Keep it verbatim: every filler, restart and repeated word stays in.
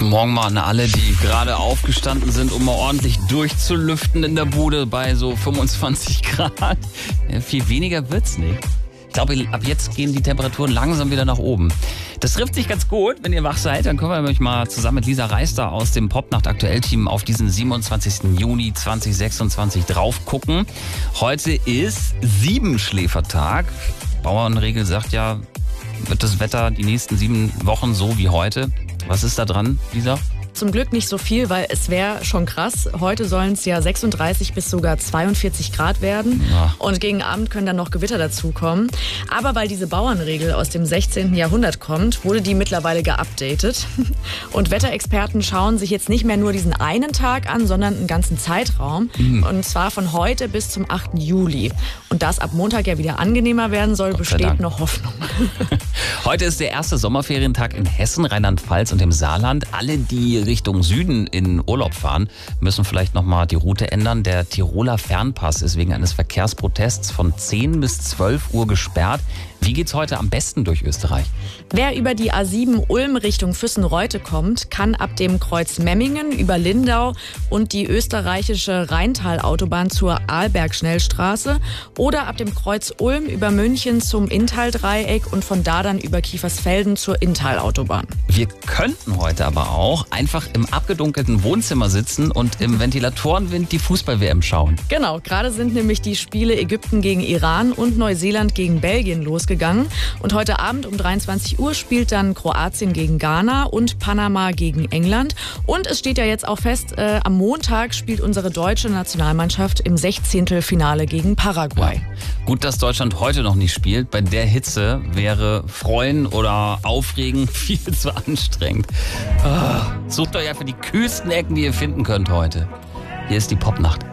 Guten Morgen mal an alle, die gerade aufgestanden sind, um mal ordentlich durchzulüften in der Bude bei so fünfundzwanzig Grad. Ja, viel weniger wird's nicht. Ich glaube, ab jetzt gehen die Temperaturen langsam wieder nach oben. Das trifft sich ganz gut, wenn ihr wach seid. Dann können wir euch mal zusammen mit Lisa Reister aus dem Popnacht-Aktuell-Team auf diesen siebenundzwanzigsten Juni zweitausendsechsundzwanzig drauf gucken. Heute ist Siebenschläfertag. Bauernregel sagt ja, wird das Wetter die nächsten sieben Wochen so wie heute. Was ist da dran, Lisa? Zum Glück nicht so viel, weil es wäre schon krass. Heute sollen es ja sechsunddreißig bis sogar zweiundvierzig Grad werden. Ja. Und gegen Abend können dann noch Gewitter dazukommen. Aber weil diese Bauernregel aus dem sechzehnten Jahrhundert kommt, wurde die mittlerweile geupdatet. Und Wetterexperten schauen sich jetzt nicht mehr nur diesen einen Tag an, sondern einen ganzen Zeitraum. Mhm. Und zwar von heute bis zum achten Juli. Und da es ab Montag ja wieder angenehmer werden soll, besteht noch Hoffnung. Heute ist der erste Sommerferientag in Hessen, Rheinland-Pfalz und dem Saarland. Alle, die Richtung Süden in Urlaub fahren, müssen vielleicht nochmal die Route ändern. Der Tiroler Fernpass ist wegen eines Verkehrsprotests von zehn bis zwölf Uhr gesperrt. Wie geht's heute am besten durch Österreich? Wer über die A sieben Ulm Richtung Füssen-Reute kommt, kann ab dem Kreuz Memmingen über Lindau und die österreichische Rheintalautobahn zur Arlberg-Schnellstraße oder ab dem Kreuz Ulm über München zum Inntal-Dreieck und von da dann über Kiefersfelden zur Inntal-Autobahn. Wir könnten heute aber auch einfach im abgedunkelten Wohnzimmer sitzen und im Ventilatorenwind die Fußball-W M schauen. Genau, gerade sind nämlich die Spiele Ägypten gegen Iran und Neuseeland gegen Belgien losgegangen. Und heute Abend um dreiundzwanzig Uhr spielt dann Kroatien gegen Ghana und Panama gegen England. Und es steht ja jetzt auch fest, äh, am Montag spielt unsere deutsche Nationalmannschaft im Sechzehntelfinale gegen Paraguay. Ja. Gut, dass Deutschland heute noch nicht spielt. Bei der Hitze wäre Freuen oder Aufregen viel zu anstrengend. Oh, sucht euch einfach die kühlsten Ecken, die ihr finden könnt heute. Hier ist die Popnacht.